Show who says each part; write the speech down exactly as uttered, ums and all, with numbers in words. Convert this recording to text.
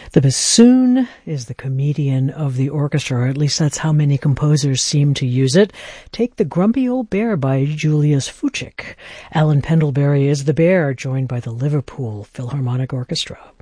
Speaker 1: The bassoon is the comedian of the orchestra, or at least that's how many composers seem to use it. Take The Grumpy Old Bear by Julius Fuchik. Alan Pendlebury is the bear, joined by the Liverpool Philharmonic Orchestra.